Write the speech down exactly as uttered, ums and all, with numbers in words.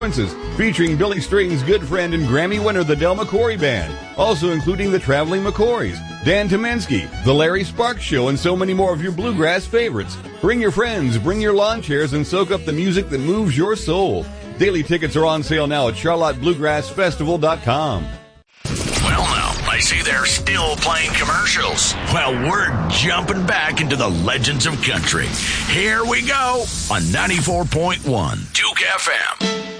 featuring Billy String's good friend and Grammy winner, the Del McCoury Band, also including the Traveling McCoys, Dan Tomensky, the Larry Sparks Show, and so many more of your bluegrass favorites. Bring your friends, bring your lawn chairs, and soak up the music that moves your soul. Daily tickets are on sale now at charlotte bluegrass festival dot com. Well, now, I see they're still playing commercials. Well, we're jumping back into the legends of country. Here we go on ninety-four point one Duke F M.